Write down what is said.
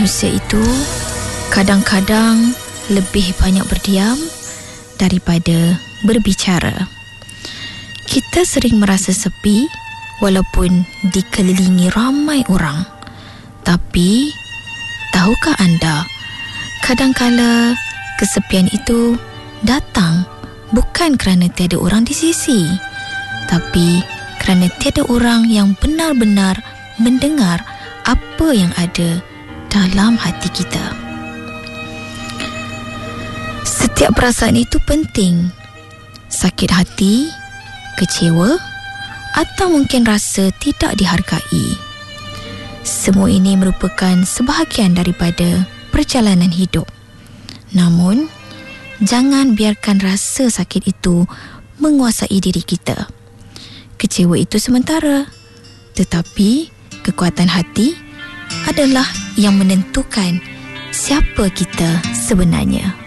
Manusia itu kadang-kadang lebih banyak berdiam daripada berbicara. Kita sering merasa sepi walaupun dikelilingi ramai orang. Tapi, tahukah anda, kadangkala kesepian itu datang bukan kerana tiada orang di sisi, tapi kerana tiada orang yang benar-benar mendengar apa yang ada dalam hati kita. Setiap perasaan itu penting. Sakit hati, kecewa, atau mungkin rasa tidak dihargai. Semua ini merupakan sebahagian daripada perjalanan hidup. Namun, jangan biarkan rasa sakit itu menguasai diri kita. Kecewa itu sementara, tetapi kekuatan hati adalah yang menentukan siapa kita sebenarnya.